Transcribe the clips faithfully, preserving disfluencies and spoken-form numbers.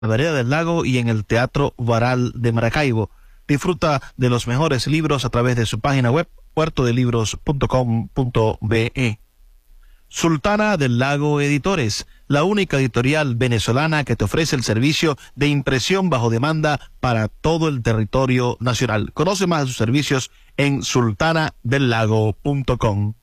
la Vereda del Lago y en el Teatro Varal de Maracaibo. Disfruta de los mejores libros a través de su página web puerto de libros punto com punto be. Sultana del Lago Editores, la única editorial venezolana que te ofrece el servicio de impresión bajo demanda para todo el territorio nacional. Conoce más de sus servicios en sultana del lago punto com.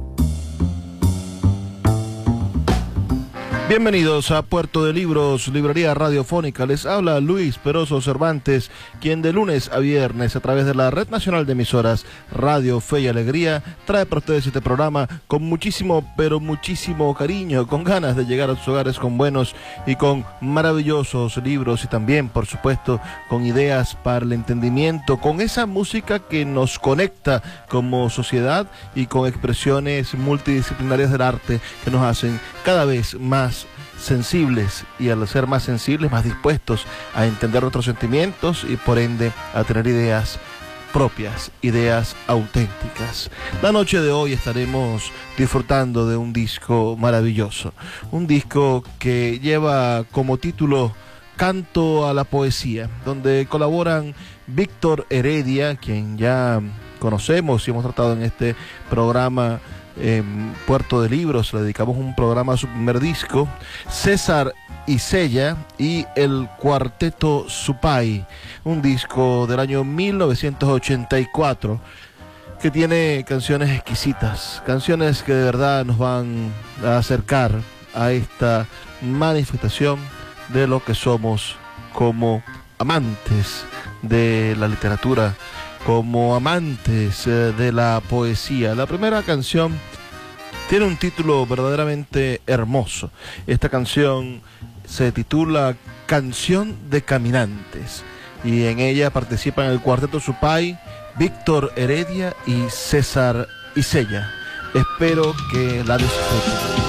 Bienvenidos a Puerto de Libros, librería radiofónica. Les habla Luis Peroso Cervantes, quien de lunes a viernes a través de la Red Nacional de Emisoras Radio Fe y Alegría trae para ustedes este programa con muchísimo, pero muchísimo cariño, con ganas de llegar a sus hogares con buenos y con maravillosos libros y también, por supuesto, con ideas para el entendimiento, con esa música que nos conecta como sociedad y con expresiones multidisciplinarias del arte que nos hacen cada vez más sensibles, y al ser más sensibles, más dispuestos a entender otros sentimientos y por ende a tener ideas propias, ideas auténticas. La noche de hoy estaremos disfrutando de un disco maravilloso, un disco que lleva como título Canto a la Poesía, donde colaboran Víctor Heredia, quien ya conocemos y hemos tratado en este programa en Puerto de Libros, le dedicamos un programa a su primer disco, César Isella y el Cuarteto Supay, un disco del año mil novecientos ochenta y cuatro que tiene canciones exquisitas, canciones que de verdad nos van a acercar a esta manifestación de lo que somos como amantes de la literatura, como amantes eh, de la poesía. La primera canción tiene un título verdaderamente hermoso. Esta canción se titula Canción de Caminantes y en ella participan el Cuarteto Supay, Víctor Heredia y César Isella. Espero que la disfruten.